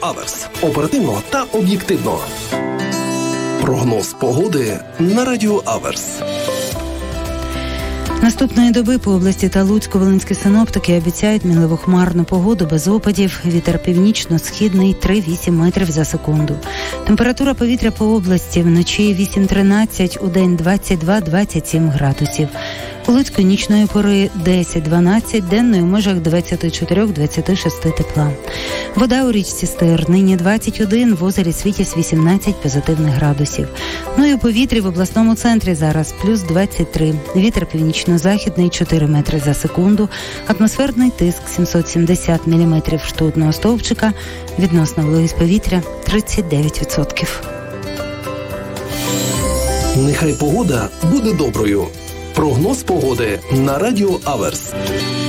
Аверс. Оперативно та об'єктивно. Прогноз погоди на Радіо Аверс. Наступної доби по області та Луцьку-Волинські синоптики обіцяють мінливо-хмарну погоду без опадів. Вітер північно-східний 3-8 метрів за секунду. Температура повітря по області вночі 8-13, удень 22-27 градусів. У Луцьку нічної пори 10-12, денної в межах 24-26 тепла. Вода у річці Стир нині 21, в озері Світязь 18 позитивних градусів. Ну і у повітрі в обласному центрі зараз плюс 23. Вітер північно-західний 4 метри за секунду. Атмосферний тиск 770 міліметрів ртутного стовпчика. Відносна вологість повітря 39%. Нехай погода буде доброю. Прогноз погоди на Радіо Аверс.